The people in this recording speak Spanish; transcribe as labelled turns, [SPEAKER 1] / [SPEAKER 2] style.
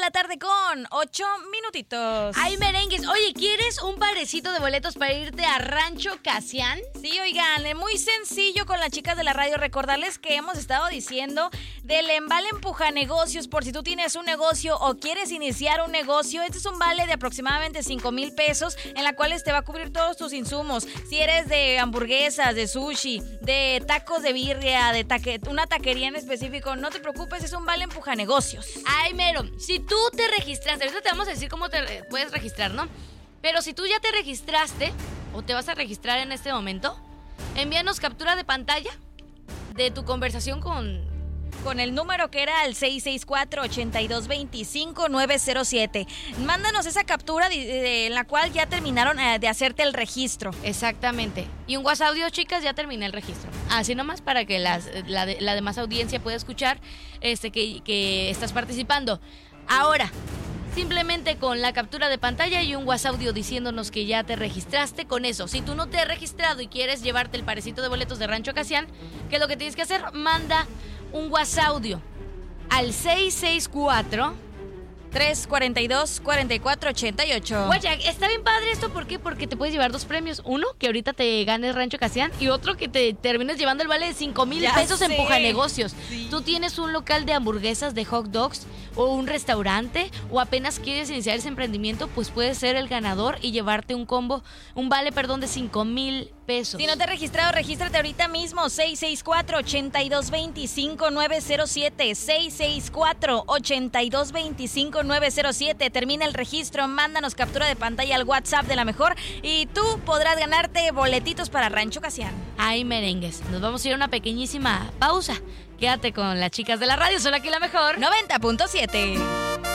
[SPEAKER 1] la tarde con 8 minutitos.
[SPEAKER 2] Ay, merengues. Oye, ¿quieres un parecito de boletos para irte a Rancho Casián?
[SPEAKER 1] Sí, oigan, es muy sencillo con las chicas de la radio. Recordarles que hemos estado diciendo del Envale Empuja Negocios. Por si tú tienes un negocio o quieres iniciar un negocio, este es un vale de aproximadamente 5,000 pesos, en la cual te va a cubrir todos tus insumos. Si eres de hamburguesas, de sushi, de tacos de birria, de una taquería en específico, no te preocupes, es un vale Empuja Negocios.
[SPEAKER 2] Ay, mero, si tú te registraste, ahorita te vamos a decir cómo te puedes registrar, ¿no? Pero si tú ya te registraste o te vas a registrar en este momento, envíanos captura de pantalla de tu conversación con
[SPEAKER 1] el número que era el 664-8225-907. Mándanos esa captura en la cual ya terminaron de hacerte el registro.
[SPEAKER 2] Exactamente. Y un WhatsApp audio, chicas, ya terminé el registro. Así nomás para que la demás audiencia pueda escuchar que estás participando. Ahora, simplemente con la captura de pantalla y un WhatsApp audio diciéndonos que ya te registraste. Con eso, si tú no te has registrado y quieres llevarte el parecito de boletos de Rancho Casián, ¿qué es lo que tienes que hacer? Manda un WhatsApp audio al 664-342-4488.
[SPEAKER 1] Guaya,
[SPEAKER 2] está bien padre esto, ¿por qué? Porque te puedes llevar 2 premios. Uno, que ahorita te ganes Rancho Casián, y otro, que te termines llevando el vale de 5,000 pesos en Empuja Negocios.
[SPEAKER 1] Sí.
[SPEAKER 2] Tú tienes un local de hamburguesas, de hot dogs, o un restaurante, o apenas quieres iniciar ese emprendimiento, pues puedes ser el ganador y llevarte un vale de 5,000 pesos.
[SPEAKER 1] Si no te has registrado, regístrate ahorita mismo. 664-8225-907. 664-8225-907. Termina el registro, mándanos captura de pantalla al WhatsApp de La Mejor y tú podrás ganarte boletitos para Rancho Casián.
[SPEAKER 2] Ay, merengues, nos vamos a ir a una pequeñísima pausa. Quédate con las chicas de la radio, solo aquí La Mejor
[SPEAKER 1] 90.7.